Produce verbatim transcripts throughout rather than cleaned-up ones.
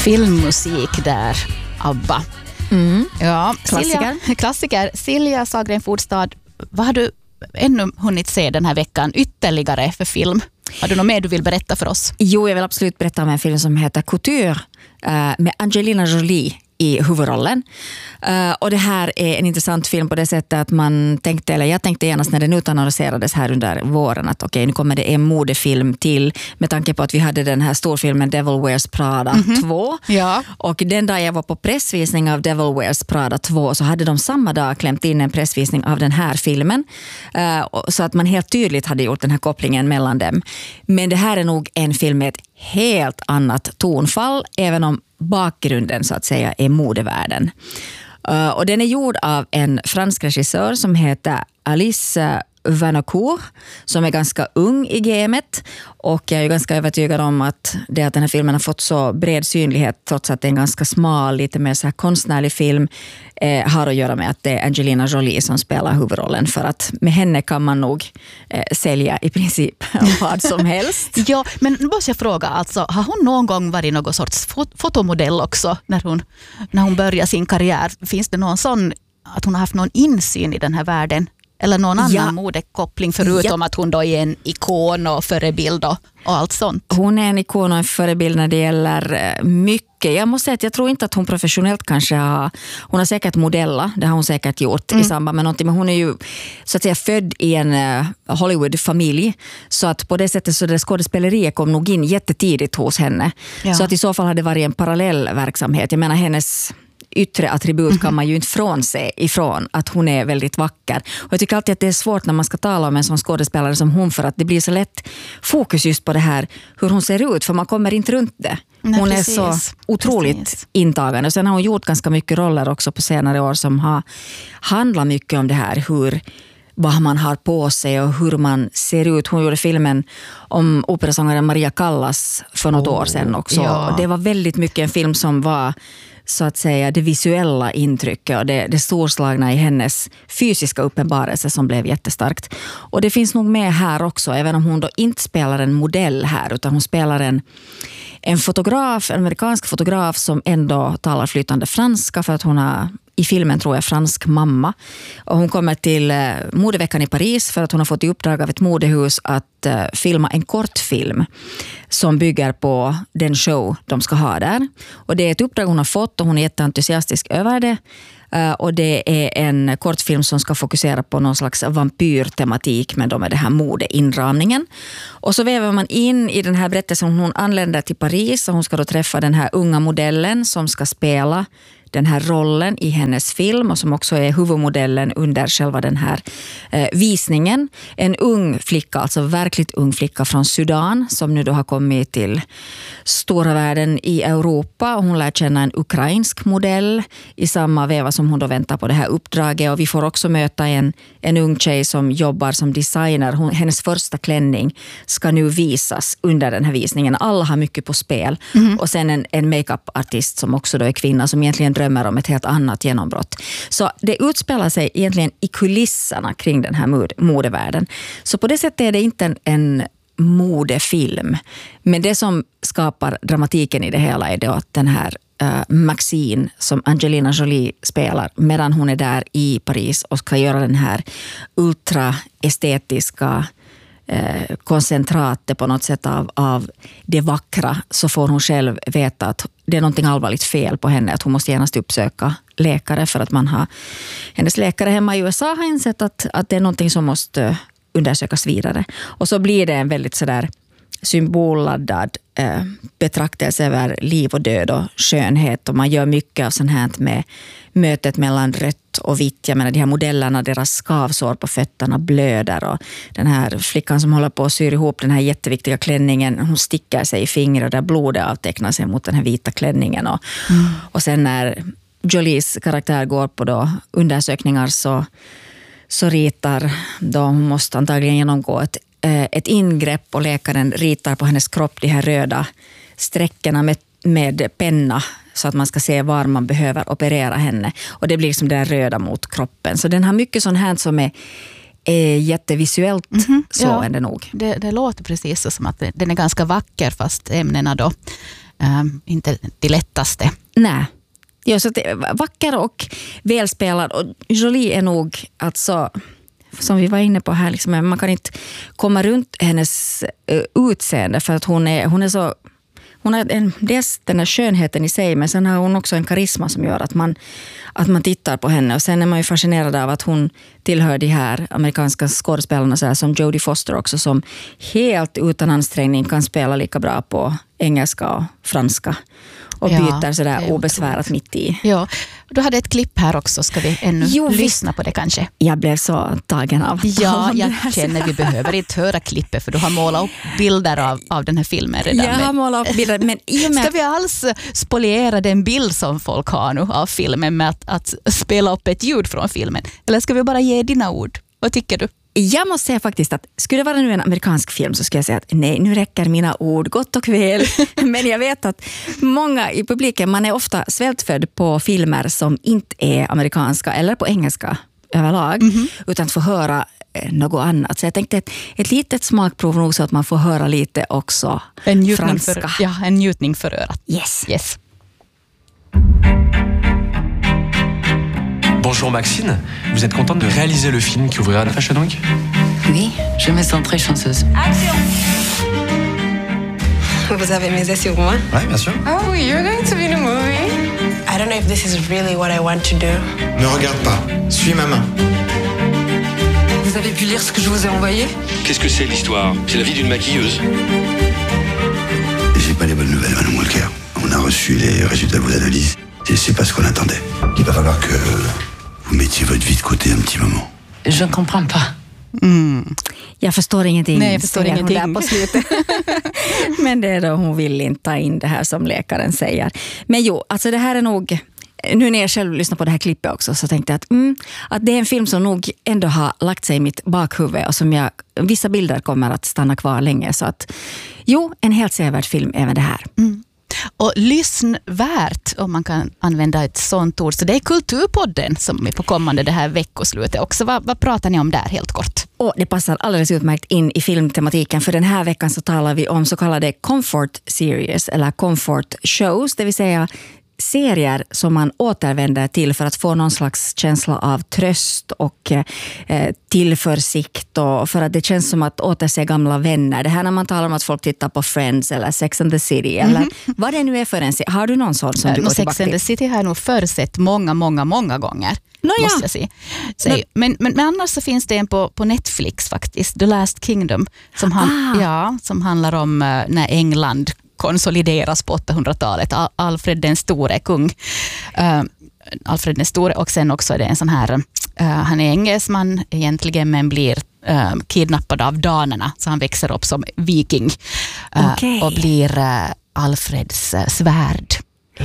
filmmusik där, ABBA. Mm. Ja, klassiker. Silja, klassiker. Silja Sahlgren Fordstad, vad har du ännu hunnit se den här veckan ytterligare för film? Har du något mer du vill berätta för oss? Jo, jag vill absolut berätta om en film som heter Couture med Angelina Jolie i huvudrollen. Uh, och det här är en intressant film på det sättet att man tänkte, eller jag tänkte genast när den utannonserades här under våren att okej, okay, nu kommer det en modefilm till med tanke på att vi hade den här storfilmen Devil Wears Prada mm-hmm. två. Ja. Och den dag jag var på pressvisning av Devil Wears Prada två så hade de samma dag klämt in en pressvisning av den här filmen. Uh, så att man helt tydligt hade gjort den här kopplingen mellan dem. Men det här är nog en film med ett helt annat tonfall, även om bakgrunden så att säga är modevärlden. Uh, och den är gjord av en fransk regissör som heter Alice Vanocourt, som är ganska ung i gamet, och jag är ganska övertygad om att det att den här filmen har fått så bred synlighet trots att det är en ganska smal, lite mer så här konstnärlig film eh, har att göra med att det är Angelina Jolie som spelar huvudrollen, för att med henne kan man nog eh, sälja i princip vad som helst. Ja, men nu måste jag fråga, alltså, har hon någon gång varit någon sorts fot- fotomodell också när hon, när hon börjar sin karriär? Finns det någon sån, att hon har haft någon insyn i den här världen? Eller någon annan ja. modekoppling förutom ja. att hon då är en ikon och förebild och, och allt sånt? Hon är en ikon och en förebild när det gäller mycket. Jag måste säga att jag tror inte att hon professionellt kanske har... Hon har säkert modellat, det har hon säkert gjort mm. i samband med någonting. Men hon är ju så att säga född i en uh, Hollywood-familj. Så att på det sättet så det skådespeleriet kom nog in jättetidigt hos henne. Ja. Så att i så fall hade det varit en parallell verksamhet. Jag menar hennes... yttre attribut kan man ju inte frånse ifrån att hon är väldigt vacker. Och jag tycker alltid att det är svårt när man ska tala om en sån skådespelare som hon, för att det blir så lätt fokus just på det här hur hon ser ut, för man kommer inte runt det. Hon Nej, är så otroligt precis. intagande. Och sen har hon gjort ganska mycket roller också på senare år som har handlat mycket om det här, hur vad man har på sig och hur man ser ut. Hon gjorde filmen om operasångaren Maria Callas för något oh, år sedan också. Ja. Och det var väldigt mycket en film som var så att säga det visuella intrycket och det, det storslagna i hennes fysiska uppenbarelse som blev jättestarkt. Och det finns nog med här också, även om hon då inte spelar en modell här, utan hon spelar en, en fotograf, en amerikansk fotograf som ändå talar flytande franska, för att hon har i filmen tror jag fransk mamma. Och hon kommer till eh, modeveckan i Paris för att hon har fått i uppdrag av ett modehus att eh, filma en kortfilm som bygger på den show de ska ha där. Och det är ett uppdrag hon har fått och hon är jätteentusiastisk över det. Uh, och det är en kortfilm som ska fokusera på någon slags vampyrtematik, men då med det här modeinramningen. Och så väver man in i den här berättelsen, hon anländer till Paris och hon ska då träffa den här unga modellen som ska spela den här rollen i hennes film och som också är huvudmodellen under själva den här eh, visningen. En ung flicka, alltså verkligt ung flicka från Sudan som nu då har kommit till stora världen i Europa, och hon lär känna en ukrainsk modell i samma veva som hon då väntar på det här uppdraget. Och vi får också möta en, en ung tjej som jobbar som designer. Hon, hennes första klänning ska nu visas under den här visningen. Alla har mycket på spel. Mm. Och sen en, en makeup-artist som också då är kvinna som egentligen drömmer om ett helt annat genombrott. Så det utspelar sig egentligen i kulisserna kring den här mod- modevärlden. Så på det sättet är det inte en, en modefilm. Men det som skapar dramatiken i det hela är då att den här uh, Maxine som Angelina Jolie spelar medan hon är där i Paris och ska göra den här ultraestetiska eh, koncentratet på något sätt av, av det vackra, så får hon själv veta att det är någonting allvarligt fel på henne, att hon måste genast uppsöka läkare, för att man har hennes läkare hemma i U S A har insett att, att det är någonting som måste undersökas vidare. Och så blir det en väldigt sådär symbolladdad eh, betraktelse över liv och död och skönhet, och man gör mycket av sånt här med mötet mellan rött och vitt. Jag menar, de här modellerna, deras skavsår på fötterna blöder, och den här flickan som håller på att syr ihop den här jätteviktiga klänningen, hon stickar sig i fingret där blodet avtecknar sig mot den här vita klänningen. Och, mm. och sen när Jolies karaktär går på då undersökningar så, så ritar då, hon måste antagligen genomgå ett ett ingrepp, och läkaren ritar på hennes kropp de här röda sträckorna med, med penna så att man ska se var man behöver operera henne. Och det blir liksom det där röda mot kroppen. Så den har mycket sånt här som är, är jättevisuellt mm-hmm. så ja, är det nog. Det, det låter precis som att den är ganska vacker, fast ämnena då äh, inte det lättaste. Nej. Ja, så det, vacker och välspelad. Och Jolie är nog, alltså, som vi var inne på här, liksom, man kan inte komma runt hennes uh, utseende för att hon är, hon är så... Hon har en, dels den här skönheten i sig, men sen har hon också en karisma som gör att man, att man tittar på henne. Och sen är man ju fascinerad av att hon tillhör de här amerikanska skådespelarna så här, som Jodie Foster också, som helt utan ansträngning kan spela lika bra på engelska och franska. Och ja, byter sådär obesvärat mitt i. Ja, du hade ett klipp här också. Ska vi ännu jo, lyssna visst. på det kanske? Jag blev så tagen av. Ja, jag känner vi behöver inte höra klippet för du har målat upp bilder av, av den här filmen redan. Jag har målat upp bilder. Men i och med... Ska vi alls spoliera den bild som folk har nu av filmen med att, att spela upp ett ljud från filmen? Eller ska vi bara ge dina ord? Vad tycker du? Jag måste säga faktiskt att skulle det vara nu en amerikansk film så skulle jag säga att nej, nu räcker mina ord gott och väl. Men jag vet att många i publiken, man är ofta svältfödd på filmer som inte är amerikanska eller på engelska överlag, mm-hmm. utan att få höra något annat. Så jag tänkte ett, ett litet smakprov nog så att man får höra lite också en franska. För, ja, en njutning för örat. Yes. Yes. Bonjour Maxine, vous êtes contente de réaliser le film qui ouvrira la Fashion Week? Oui, je me sens très chanceuse. Action! Vous avez misé sur moi? Oui, bien sûr. Oh, you're going to be in a movie? I don't know if this is really what I want to do. Ne regarde pas, suis ma main. Vous avez pu lire ce que je vous ai envoyé? Qu'est-ce que c'est l'histoire? C'est la vie d'une maquilleuse. J'ai pas les bonnes nouvelles, Madame Walker. On a reçu les résultats de vos analyses et c'est pas ce qu'on attendait. Il va falloir que vous mettiez votre vie de côté un petit moment. Je ne comprends pas. Mm. Jag förstår ingenting. Nej, jag förstår ingenting. Där på slutet. Men det är då hon vill inte ta in det här som läkaren säger. Men jo, alltså det här är nog... Nu när jag själv lyssnar på det här klippet också så tänkte jag att, mm, att det är en film som nog ändå har lagt sig i mitt bakhuvud och som jag, vissa bilder kommer att stanna kvar länge. Så att jo, en helt sevärd film även det här. Mm. Och lyssnvärt, om man kan använda ett sånt ord. Så det är Kulturpodden som är på kommande det här veckoslutet också. Vad, vad pratar ni om där helt kort? Och det passar alldeles utmärkt in i filmtematiken, för den här veckan så talar vi om så kallade comfort series eller comfort shows, det vill säga serier som man återvänder till för att få någon slags känsla av tröst och eh, tillförsikt, och för att det känns som att återse gamla vänner. Det här när man talar om att folk tittar på Friends eller Sex and the City eller mm-hmm. vad det nu är för en serie. Har du någon sån som äh, du går Sex tillbaka till? and the City har jag nog försett många, många, många gånger. No, måste ja. jag säga. säga. Men, men, men annars så finns det en på, på Netflix faktiskt, The Last Kingdom, som, han, ah. ja, som handlar om uh, när England konsolideras på åttahundratalet. Al- Alfred den store kung. Uh, Alfred den store, och sen också är det en sån här, uh, han är engelsman egentligen men blir uh, kidnappad av danerna, så han växer upp som viking uh, okay. och blir uh, Alfreds uh, svärd.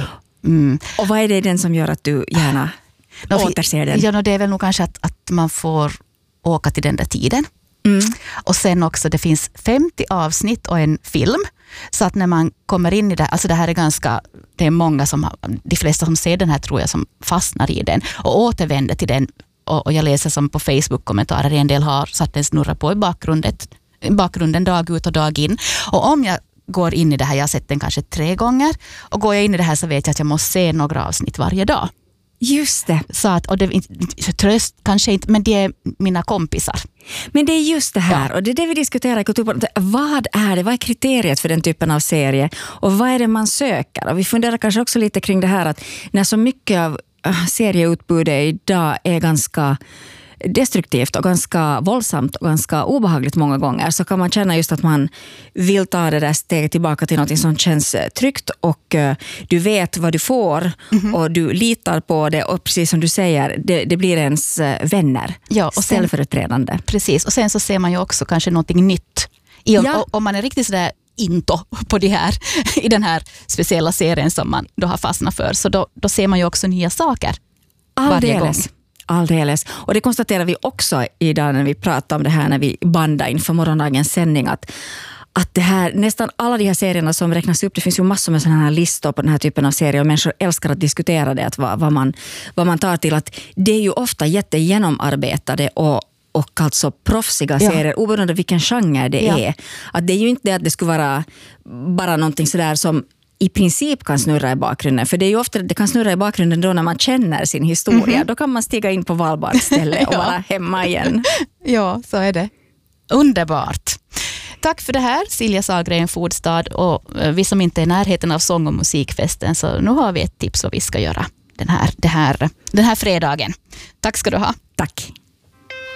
Mm. Och vad är det den som gör att du gärna no, återser den? Ja, no, det är väl nog kanske att, att man får åka till den där tiden. Mm. Och sen också, det finns femtio avsnitt och en film. Så att när man kommer in i det, alltså det här är ganska, det är många som, de flesta som ser den här tror jag som fastnar i den och återvänder till den. Och, och jag läser som på Facebook-kommentarer, en del har satt en snurra på i bakgrunden, bakgrunden dag ut och dag in. Och om jag går in i det här, jag har sett den kanske tre gånger, och går jag in i det här så vet jag att jag måste se några avsnitt varje dag. Just det. Så att, och det, tröst kanske inte, men det är mina kompisar. Men det är just det här, ja. Och det är det vi diskuterar i Kulturpodden. Vad är det? Vad är kriteriet för den typen av serie? Och vad är det man söker? Och vi funderar kanske också lite kring det här att när så mycket av serieutbudet idag är ganska destruktivt och ganska våldsamt och ganska obehagligt många gånger, så kan man känna just att man vill ta det där steget tillbaka till något som känns tryggt och uh, du vet vad du får mm-hmm. och du litar på det, och precis som du säger, det, det blir ens uh, vänner. Ja, och ställföreträdande. Precis, och sen så ser man ju också kanske någonting nytt. I, ja. och, om man är riktigt sådär into på det här, i den här speciella serien som man då har fastnat för, så då, då ser man ju också nya saker varje gång. Alldeles. Och det konstaterar vi också idag när vi pratar om det här, när vi bandar inför morgondagens sändning, att, att det här, nästan alla de här serierna som räknas upp, det finns ju massor med sådana här listor på den här typen av serier, och människor älskar att diskutera det, att vad, vad, man, vad man tar till, att det är ju ofta jättegenomarbetade och och alltså proffsiga serier, ja. Oberoende vilken genre det ja. är. Att det är ju inte det att det skulle vara bara någonting sådär som i princip kan snurra i bakgrunden. För det är ju ofta det kan snurra i bakgrunden då när man känner sin historia. Mm-hmm. Då kan man stiga in på valbart ställe och ja. vara hemma igen. Ja, så är det. Underbart. Tack för det här, Silja Sahlgren Fodstad. Och vi som inte är i närheten av sång- och musikfesten, så nu har vi ett tips vad vi ska göra den här, det här, den här fredagen. Tack ska du ha. Tack.